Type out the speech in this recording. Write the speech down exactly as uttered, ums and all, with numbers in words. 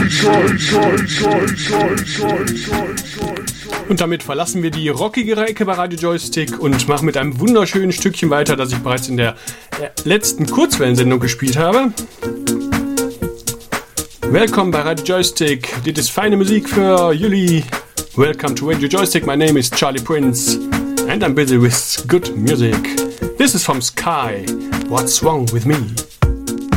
Und damit verlassen wir die rockigere Ecke bei Radio Joystick und machen mit einem wunderschönen Stückchen weiter, das ich bereits in der letzten Kurzwellensendung gespielt habe. Willkommen bei Radio Joystick. Dit ist feine Musik für Juli. Welcome to Radio Joystick. My name is Charlie Prince and I'm busy with good music. This is from Sky. What's wrong with me?